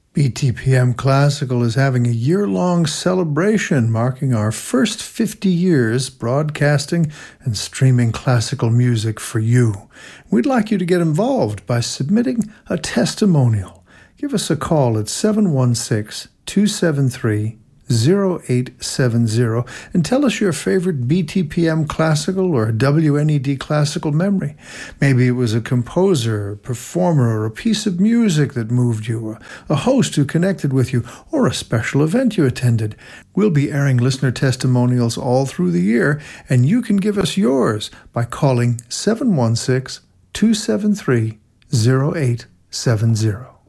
BTPM Classical is having a year-long celebration marking our first 50 years broadcasting and streaming classical music for you. We'd like you to get involved by submitting a testimonial. Give us a call at 716-273-0870 and tell us your favorite BTPM classical or WNED classical memory. Maybe it was a composer, a performer, or a piece of music that moved you, a host who connected with you, or a special event you attended. We'll be airing listener testimonials all through the year, and you can give us yours by calling 716-273-0870.